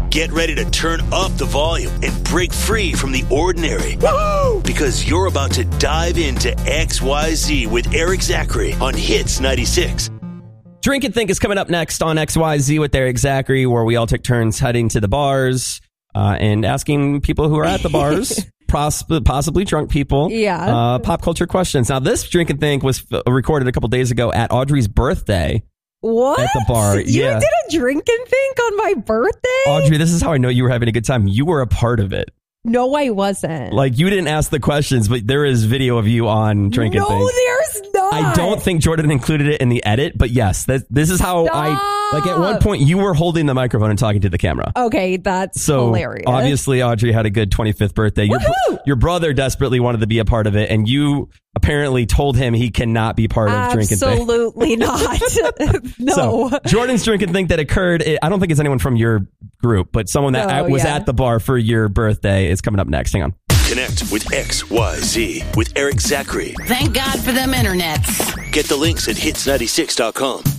Get ready to turn up the volume and break free from the ordinary. Woo! Because you're about to dive into XYZ with Eric Zachary on Hits 96. Drink and Think is coming up next on XYZ with Eric Zachary, where we all take turns heading to the bars and asking people who are at the bars, possibly drunk people, pop culture questions. Now, this Drink and Think was recorded a couple days ago at Audrey's birthday. What? At the bar. You did a Drink and Think on my birthday? Audrey, this is how I know you were having a good time. You were a part of it. No, I wasn't. Like, you didn't ask the questions, but there is video of you on Drink and Think. No, there's not. I don't think Jordan included it in the edit, but yes, this is how like at one point you were holding the microphone and talking to the camera. Okay, that's hilarious. Obviously, Audrey had a good 25th birthday. Your brother desperately wanted to be a part of it, and you apparently told him he cannot be part of Drink and Think. Absolutely not. No. So, Jordan's Drink and Think that occurred, I don't think it's anyone from your group, but someone that was at the bar for your birthday is coming up next. Hang on. Connect with XYZ with Eric Zachary. Thank God for them internets. Get the links at hits96.com.